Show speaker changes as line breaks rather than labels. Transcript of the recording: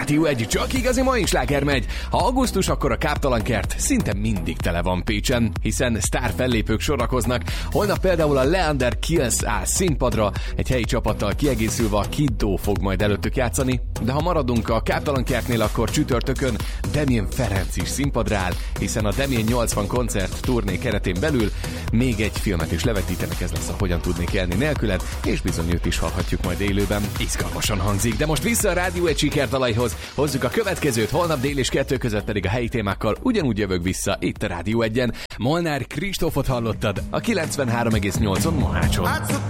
Rádió 1, csak igazi mai sláger megy. Ha augusztus, akkor a Káptalan kert szinte mindig tele van Pécsen, hiszen sztár fellépők sorakoznak. Holnap például a Leander Kills áll színpadra, egy helyi csapattal kiegészülve a Kiddo fog majd előttük játszani, de ha maradunk a Káptalan kertnél, akkor csütörtökön Damien Ferenc is színpadra áll, hiszen a Damien 80 koncert turné keretén belül még egy filmet is levetítenek, ez lesz a Hogyan tudnék élni nélküled, és bizony őt is hallhatjuk majd élőben. Izgalmasan hangzik, de most vissza a Rádió 1 sikertalajhoz. Hozzuk a következőt, holnap dél és 2 között pedig a helyi témákkal ugyanúgy jövök vissza itt a Rádió 1-en. Molnár Kristófot hallottad a 93,8-on Mohácson.